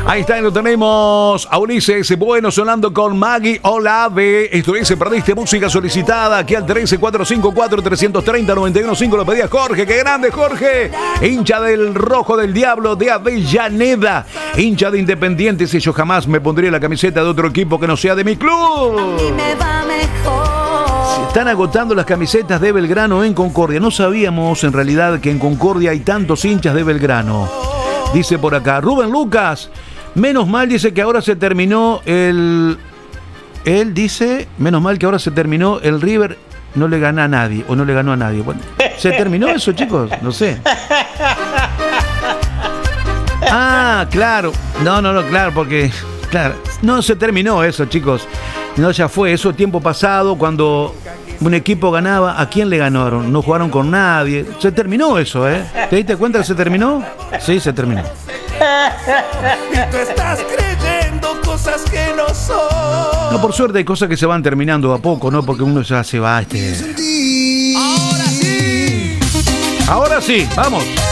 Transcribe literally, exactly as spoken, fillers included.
Ahí está, lo tenemos a Ulises Bueno sonando con Maggie Olave. Esto dice, perdiste música solicitada aquí al trece cuatro cinco cuatro tres tres cero nueve uno cinco. Lo pedía Jorge, qué grande Jorge. Hincha del Rojo del Diablo de Avellaneda. Hincha de Independiente. Si yo jamás me pondría la camiseta de otro equipo que no sea de mi club. A mí me va mejor. Se están agotando las camisetas de Belgrano en Concordia. No sabíamos en realidad que en Concordia hay tantos hinchas de Belgrano. Dice por acá, Rubén Lucas. Menos mal, dice que ahora se terminó el... Él dice, menos mal que ahora se terminó el River, no le gana a nadie, o no le ganó a nadie. Bueno, ¿se terminó eso, chicos? No sé. Ah, claro. No, no, no, claro, porque... Claro, no se terminó eso, chicos. No, ya fue, eso tiempo pasado, cuando un equipo ganaba, ¿a quién le ganaron? No jugaron con nadie. Se terminó eso, ¿eh? ¿Te diste cuenta que se terminó? Sí, se terminó. Y tú estás creyendo cosas que no son. No, por suerte hay cosas que se van terminando a poco, ¿no? Porque uno ya se va, este... Ahora sí. Ahora sí, vamos.